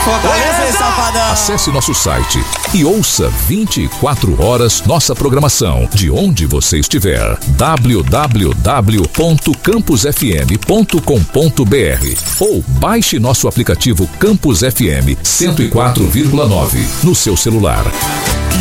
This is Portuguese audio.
Fortaleza, safadão. Acesse nosso site e ouça 24 horas nossa programação de onde você estiver. www.campusfm.com.br ou baixe nosso aplicativo Campus FM 104,9 no seu celular.